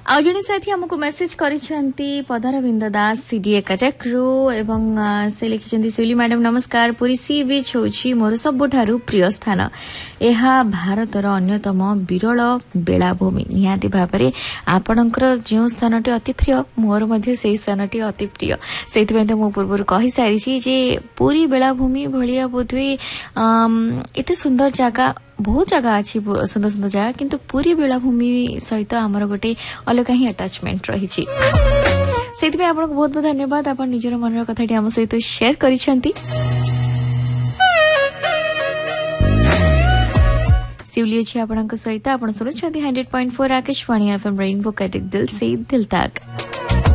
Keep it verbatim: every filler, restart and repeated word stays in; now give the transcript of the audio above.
आउ जड़े साथी हमको मेसेज करिसेंती पदारविंद दास सीडीए कटकरू एवं से लिखिसेंती शिवली मैडम नमस्कार। पुरी सी बीच होची मोर सबुठारु प्रिय स्थान। एहा भारतर अन्यतम विरल बेलाभूमि। निहाती भाबरे आपणकर जो स्थानटी अति प्रिय मोर मध्ये सेही स्थानटी अति प्रिय। सेहितबे त मो पूर्व कहि सारी छी जे पुरी बेलाभूमि भलिया बोधवे एते सुंदर जगह बहुत जगह अच्छी सुंदर सुंदर जगह किंतु पूरी बेलाभूमि सहित आमर गोटे अलग ही अटैचमेंट रही से आपको बहुत बहुत धन्यवाद। आप निजर मन कथाटी आम सहित शेयर करिसेंती। शिवली अच्छी आपन सहित आप शुणुंट hundred point four Akashvani FM rainbow Cuttack दिल से दिल तक।